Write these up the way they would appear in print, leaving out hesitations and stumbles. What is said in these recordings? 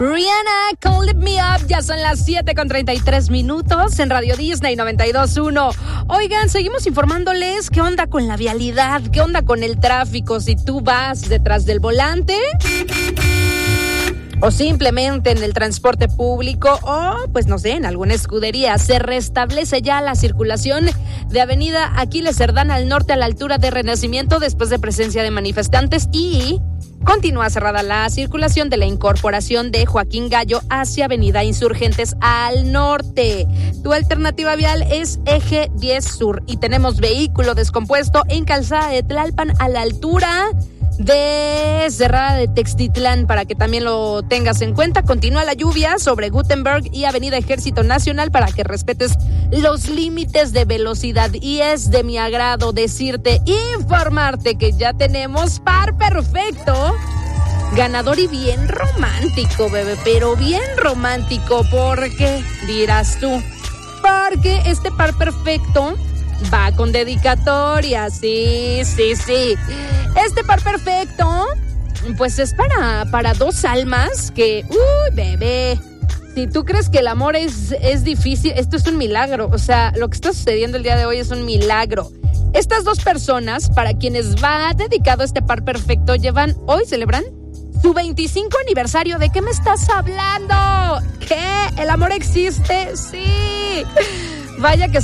Rihanna, Call It Me Up, ya son las 7:33 en Radio Disney 92.1. Oigan, seguimos informándoles qué onda con la vialidad, qué onda con el tráfico, si tú vas detrás del volante o simplemente en el transporte público o, pues no sé, en alguna escudería. Se restablece ya la circulación de Avenida Aquiles Cerdán al norte a la altura de Renacimiento después de presencia de manifestantes y continúa cerrada la circulación de la incorporación de Joaquín Gallo hacia Avenida Insurgentes al norte. Tu alternativa vial es Eje 10 Sur y tenemos vehículo descompuesto en Calzada de Tlalpan a la altura de Cerrada de Textitlán, para que también lo tengas en cuenta. Continúa la lluvia sobre Gutenberg y Avenida Ejército Nacional para que respetes los límites de velocidad. Y es de mi agrado informarte que ya tenemos par perfecto ganador y bien romántico, bebé, pero bien romántico. ¿Por qué? Dirás tú. Porque este par perfecto va con dedicatoria, sí. Este par perfecto, pues es para dos almas que, bebé, si tú crees que el amor es difícil, esto es un milagro. O sea, lo que está sucediendo el día de hoy es un milagro. Estas dos personas, para quienes va dedicado este par perfecto, celebran su 25 aniversario. ¿De qué me estás hablando? ¿Qué? ¿El amor existe? Sí. Vaya que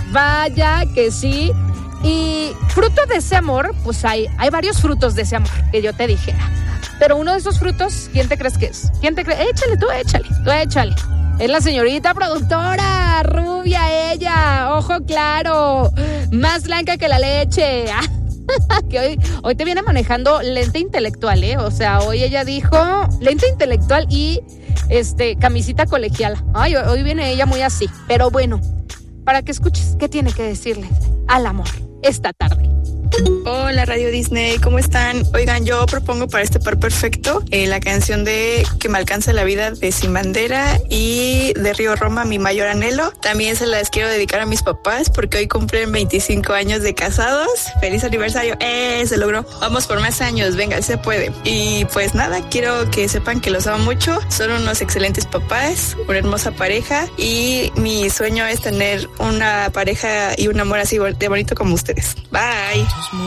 sí. Y fruto de ese amor, pues hay varios frutos de ese amor que yo te dijera. Pero uno de esos frutos, ¿quién te crees que es? ¿Quién te cree? Échale. Es la señorita productora, rubia ella, ojo claro, más blanca que la leche. Que hoy te viene manejando lente intelectual, O sea, hoy ella dijo lente intelectual y camisita colegiala. Ay, hoy viene ella muy así. Pero bueno, para que escuches qué tiene que decirle al amor esta tarde. Hola Radio Disney, ¿cómo están? Oigan, yo propongo para este par perfecto la canción de Que me alcance la vida de Sin Bandera y de Río Roma, Mi mayor anhelo. También se las quiero dedicar a mis papás porque hoy cumplen 25 años de casados. ¡Feliz aniversario! Se logró. Vamos por más años, venga, se puede. Y pues nada, quiero que sepan que los amo mucho. Son unos excelentes papás, una hermosa pareja y mi sueño es tener una pareja y un amor así de bonito como ustedes. Bye.